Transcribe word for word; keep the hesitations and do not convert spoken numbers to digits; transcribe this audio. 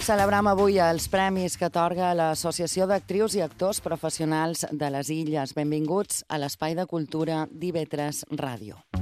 Celebram avui els premis que atorga l'Associació d'Actrius i Actors Professionals de les Illes. Benvinguts a l'Espai de Cultura d'I V tres Ràdio.